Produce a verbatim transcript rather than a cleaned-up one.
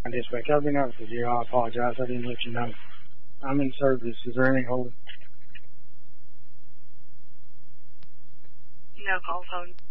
Dispatch, I've been up with you. I apologize. I didn't let you know. I'm in service. Is there any hold? No call phone.